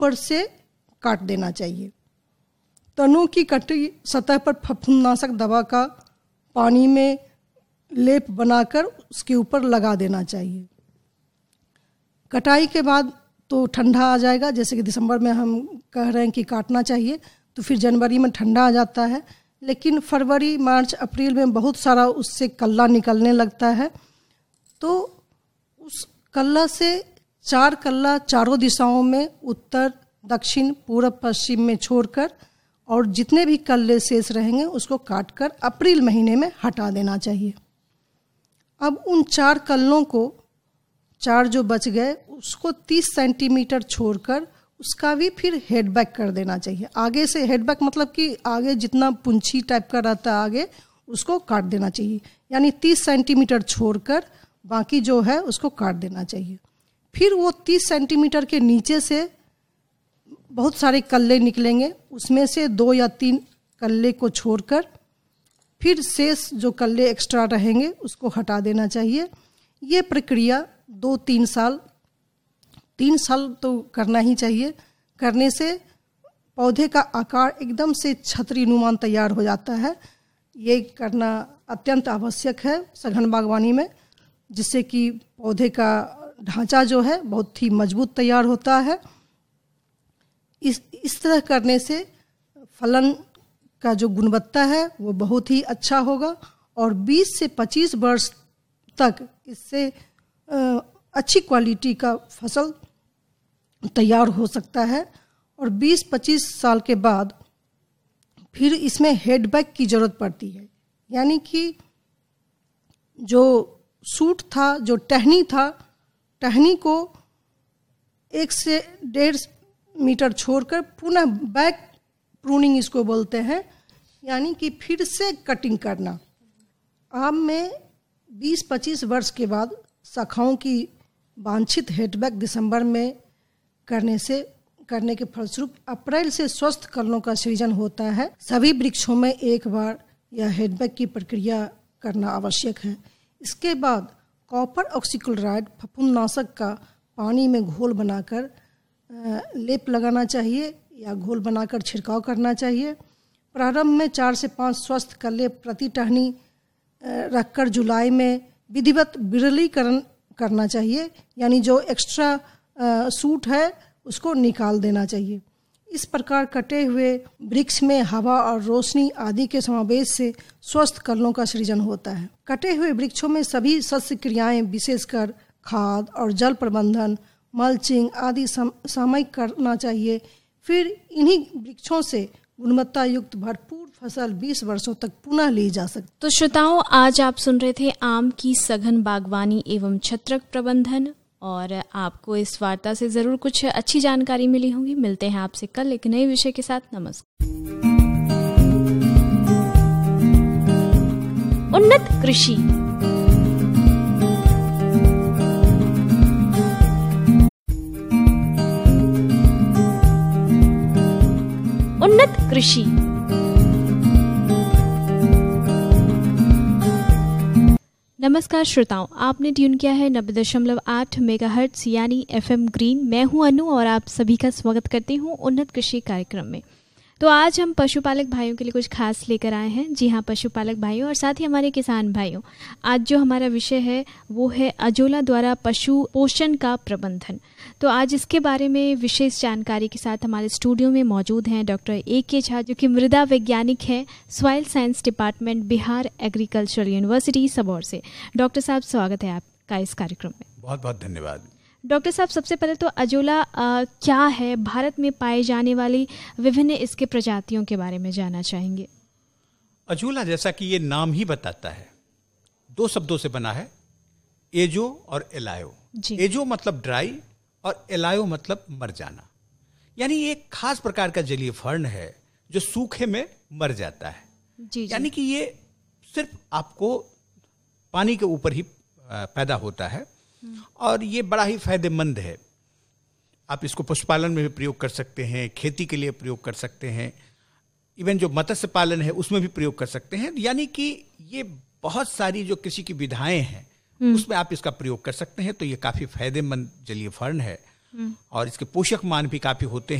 ऊपर से काट देना चाहिए। तनों की कटी सतह पर फफूंदनाशक दवा का पानी में लेप बनाकर उसके ऊपर लगा देना चाहिए। कटाई के बाद तो ठंडा आ जाएगा, जैसे कि दिसंबर में हम कह रहे हैं कि काटना चाहिए, तो फिर जनवरी में ठंडा आ जाता है। लेकिन फरवरी, मार्च, अप्रैल में बहुत सारा उससे कल्ला निकलने लगता है। तो उस कल्ला से 4 कल्ला चारों दिशाओं में, उत्तर, दक्षिण, पूर्व, पश्चिम में छोड़कर, और जितने भी कल्ले शेष रहेंगे उसको काटकर अप्रैल महीने में हटा देना चाहिए। अब उन 4 कल्लों को, 4 जो बच गए, उसको 30 सेंटीमीटर छोड़कर उसका भी फिर हेडबैक कर देना चाहिए। आगे से हेडबैक मतलब कि आगे जितना पुंछी टाइप का रहता है आगे, उसको काट देना चाहिए। यानी 30 सेंटीमीटर छोड़कर बाकी जो है उसको काट देना चाहिए। फिर वो 30 सेंटीमीटर के नीचे से बहुत सारे कल्ले निकलेंगे, उसमें से 2 या 3 कल्ले को छोड़कर फिर शेष जो कल्ले एक्स्ट्रा रहेंगे उसको हटा देना चाहिए। ये प्रक्रिया 2-3 साल, 3 साल तो करना ही चाहिए। करने से पौधे का आकार एकदम से छतरी नुमान तैयार हो जाता है। ये करना अत्यंत आवश्यक है सघन बागवानी में, जिससे कि पौधे का ढांचा जो है बहुत ही मजबूत तैयार होता है। इस तरह करने से फलन का जो गुणवत्ता है वो बहुत ही अच्छा होगा और 20 से 25 वर्ष तक इससे अच्छी क्वालिटी का फसल तैयार हो सकता है। और 20-25 साल के बाद फिर इसमें हेडबैक की ज़रूरत पड़ती है। यानी कि जो सूट था, जो टहनी था, टहनी को 1 से 1.5 मीटर छोड़कर पुनः बैक प्रूनिंग इसको बोलते हैं, यानी कि फिर से कटिंग करना। आम में 20-25 वर्ष के बाद शाखाओं की वांछित हेडबैक दिसंबर में करने के फलस्वरूप अप्रैल से स्वस्थ कलनों का सृजन होता है। सभी वृक्षों में एक बार यह हेडबैक की प्रक्रिया करना आवश्यक है। इसके बाद कॉपर ऑक्सीक्लोराइड फफूंदनाशक का पानी में घोल बनाकर लेप लगाना चाहिए या घोल बनाकर छिड़काव करना चाहिए। प्रारंभ में 4 से 5 स्वस्थ कल्ले प्रति टहनी रखकर जुलाई में विधिवत विरलीकरण करना चाहिए, यानी जो एक्स्ट्रा सूट है उसको निकाल देना चाहिए। इस प्रकार कटे हुए वृक्ष में हवा और रोशनी आदि के समावेश से स्वस्थ कलनों का सृजन होता है। कटे हुए वृक्षों में सभी सस्य क्रियाएं, विशेषकर खाद और जल प्रबंधन, मल्चिंग आदि सामयिक करना चाहिए। फिर इन्हीं वृक्षों से गुणवत्ता युक्त भरपूर फसल 20 वर्षों तक पुनः ली जा सकती। तो श्रोताओं, आज आप सुन रहे थे आम की सघन बागवानी एवं छत्रक प्रबंधन, और आपको इस वार्ता से जरूर कुछ अच्छी जानकारी मिली होगी। मिलते हैं आपसे कल एक नए विषय के साथ। नमस्कार। उन्नत कृषि। उन्नत कृषि। नमस्कार श्रोताओं, आपने ट्यून किया है 90.8 मेगाहर्ट्ज यानी FM ग्रीन। मैं हूं अनु और आप सभी का स्वागत करती हूं उन्नत कृषि कार्यक्रम में। तो आज हम पशुपालक भाइयों के लिए कुछ खास लेकर आए हैं। जी हाँ, पशुपालक भाइयों और साथ ही हमारे किसान भाइयों, आज जो हमारा विषय है वो है अजोला द्वारा पशु पोषण का प्रबंधन। तो आज इसके बारे में विशेष जानकारी के साथ हमारे स्टूडियो में मौजूद हैं डॉक्टर A.K. झा, जो कि मृदा वैज्ञानिक हैं, soil science department, Bihar agricultural university Sabour से। डॉक्टर साहब, स्वागत है आपका इस कार्यक्रम में। बहुत बहुत धन्यवाद। डॉक्टर साहब, सबसे पहले तो अजोला क्या है, भारत में पाए जाने वाली विभिन्न इसके प्रजातियों के बारे में जानना चाहेंगे। अजोला, जैसा कि ये नाम ही बताता है, 2 शब्दों से बना है, एजो और एलायो। एजो मतलब ड्राई और एलायो मतलब मर जाना। यानी ये एक खास प्रकार का जलीय फर्न है जो सूखे में मर जाता है। यानी कि ये सिर्फ आपको पानी के ऊपर ही पैदा होता है और ये बड़ा ही फायदेमंद है। आप इसको पशुपालन में भी प्रयोग कर सकते हैं, खेती के लिए प्रयोग कर सकते हैं, इवन जो मत्स्य पालन है उसमें भी प्रयोग कर सकते हैं। यानी कि ये बहुत सारी जो कृषि की विधाएं हैं उसमें आप इसका प्रयोग कर सकते हैं। तो ये काफ़ी फायदेमंद जलीय फर्न है और इसके पोषक मान भी काफी होते हैं।